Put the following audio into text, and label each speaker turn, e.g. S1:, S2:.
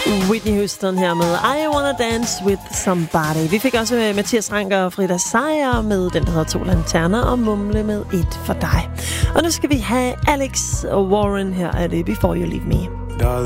S1: Whitney Houston her med I Wanna Dance With Somebody. Vi fik også Mathias Ranker og Frida Seier med den, der hedder To Lanterner, og Mumle med Et for dig. Og nu skal vi have Alex Warren her. Er det Before You Leave Me?